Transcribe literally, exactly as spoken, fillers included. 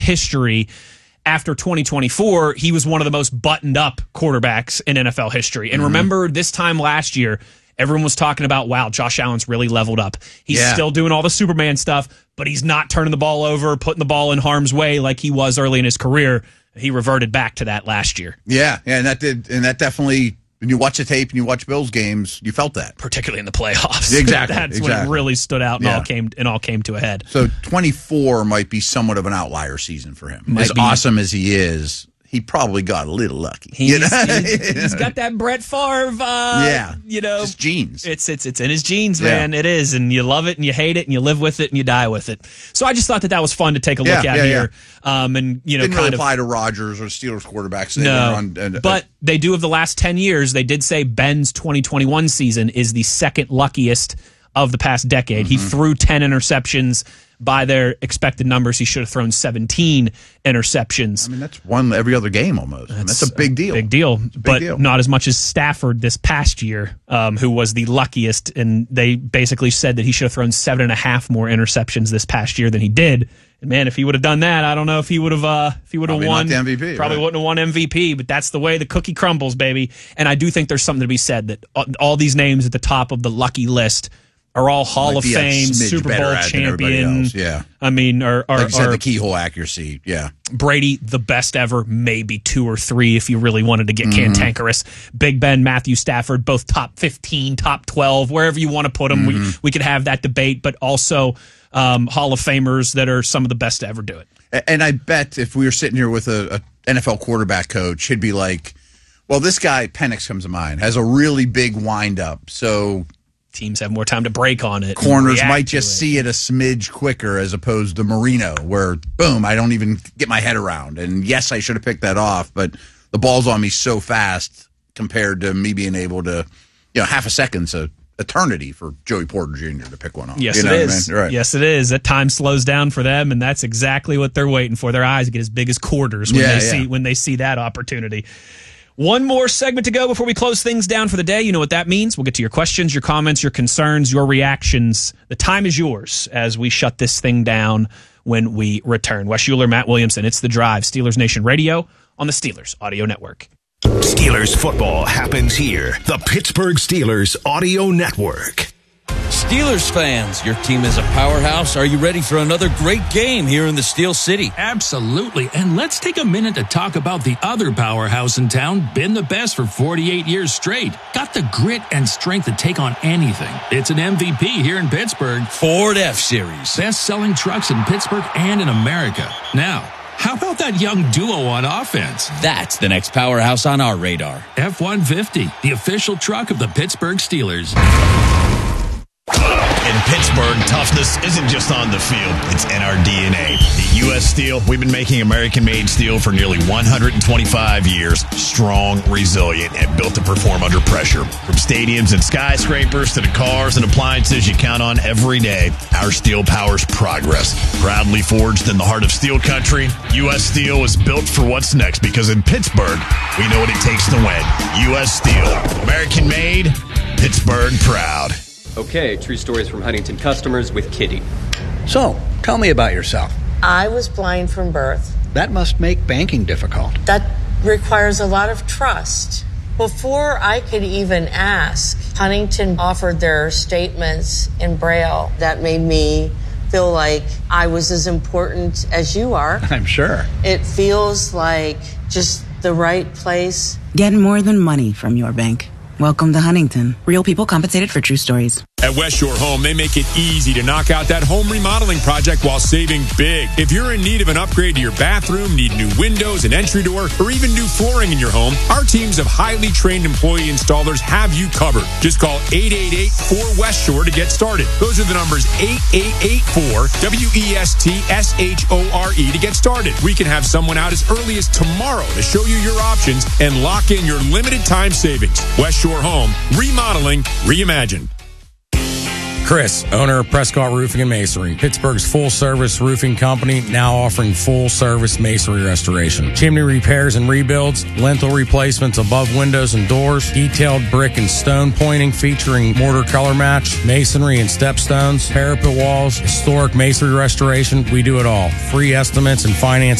history. After twenty twenty-four, he was one of the most buttoned-up quarterbacks in N F L history. And mm-hmm. remember, this time last year, everyone was talking about, wow, Josh Allen's really leveled up. He's yeah. still doing all the Superman stuff, but he's not turning the ball over, putting the ball in harm's way like he was early in his career. He reverted back to that last year. Yeah, yeah, and that did, and that definitely. When you watch the tape and you watch Bills games, you felt that, particularly in the playoffs. Exactly, that's exactly. when it really stood out and yeah. all came and all came to a head. So twenty-four might be somewhat of an outlier season for him. Might as be. Awesome as he is, he probably got a little lucky. He's, you know? he's, he's got that Brett Favre, uh, yeah, you know, his genes. It's it's it's in his genes, man. Yeah. It is, and you love it, and you hate it, and you live with it, and you die with it. So I just thought that that was fun to take a look yeah, at yeah, here, yeah. Um, and you know, didn't kind really of apply to Rodgers or Steelers quarterbacks. They no, on, and, but they do have the last ten years. They did say Ben's twenty twenty-one season is the second luckiest of the past decade. Mm-hmm. He threw ten interceptions. By their expected numbers, he should have thrown seventeen interceptions. I mean, that's one every other game almost. That's, I mean, that's a big deal. Big deal, big but deal. Not as much as Stafford this past year, um, who was the luckiest. And they basically said that he should have thrown seven and a half more interceptions this past year than he did. And man, if he would have done that, I don't know if he would have. Uh, if he would have won, not the M V P, probably right? wouldn't have won M V P. But that's the way the cookie crumbles, baby. And I do think there's something to be said that all these names at the top of the lucky list are all Hall of Fame, Super Bowl champion. Yeah. I mean, are, are, like you said, are the keyhole accuracy. Yeah. Brady, the best ever, maybe two or three if you really wanted to get mm-hmm. cantankerous. Big Ben, Matthew Stafford, both top fifteen, top twelve, wherever you want to put them. Mm-hmm. We, we could have that debate, but also um, Hall of Famers that are some of the best to ever do it. And I bet if we were sitting here with a, a N F L quarterback coach, he'd be like, well, this guy, Penix comes to mind, has a really big windup, so teams have more time to break on it. Corners might just see it a smidge quicker as opposed to Marino, where, boom, I don't even get my head around. And yes, I should have picked that off, but the ball's on me so fast compared to me being able to, you know, half a second's a eternity for Joey Porter Junior to pick one off. Yes, you know it is. I mean? Right. Yes, it is. That time slows down for them, and that's exactly what they're waiting for. Their eyes get as big as quarters when yeah, they yeah. see when they see that opportunity. One more segment to go before we close things down for the day. You know what that means. We'll get to your questions, your comments, your concerns, your reactions. The time is yours as we shut this thing down when we return. Wes Euler, Matt Williamson. It's The Drive, Steelers Nation Radio on the Steelers Audio Network. Steelers football happens here. The Pittsburgh Steelers Audio Network. Steelers fans, your team is a powerhouse. Are you ready for another great game here in the Steel City? Absolutely. And let's take a minute to talk about the other powerhouse in town, been the best for forty-eight years straight. Got the grit and strength to take on anything. It's an M V P here in Pittsburgh. Ford F-Series. Best-selling trucks in Pittsburgh and in America. Now, how about that young duo on offense? That's the next powerhouse on our radar. F one fifty, the official truck of the Pittsburgh Steelers. In Pittsburgh, toughness isn't just on the field, it's in our D N A. At U S Steel, we've been making American-made steel for nearly one hundred twenty-five years. Strong, resilient, and built to perform under pressure. From stadiums and skyscrapers to the cars and appliances you count on every day, our steel powers progress. Proudly forged in the heart of steel country, U S Steel is built for what's next because in Pittsburgh, we know what it takes to win. U S Steel, American-made, Pittsburgh proud. Okay, true stories from Huntington customers with Kitty. So, tell me about yourself. I was blind from birth. That must make banking difficult. That requires a lot of trust. Before I could even ask, Huntington offered their statements in Braille. That made me feel like I was as important as you are. I'm sure. It feels like just the right place. Get more than money from your bank. Welcome to Huntington. Real people compensated for true stories. At West Shore Home, they make it easy to knock out that home remodeling project while saving big. If you're in need of an upgrade to your bathroom, need new windows, an entry door, or even new flooring in your home, our teams of highly trained employee installers have you covered. Just call eight eight eight, four West Shore to get started. Those are the numbers eight eight eight four W E S T S H O R E to get started. We can have someone out as early as tomorrow to show you your options and lock in your limited time savings. West Shore Home, remodeling, reimagined. Chris, owner of Prescott Roofing and Masonry, Pittsburgh's full-service roofing company, now offering full-service masonry restoration. Chimney repairs and rebuilds, lintel replacements above windows and doors, detailed brick and stone pointing featuring mortar color match, masonry and stepstones, parapet walls, historic masonry restoration. We do it all. Free estimates and financing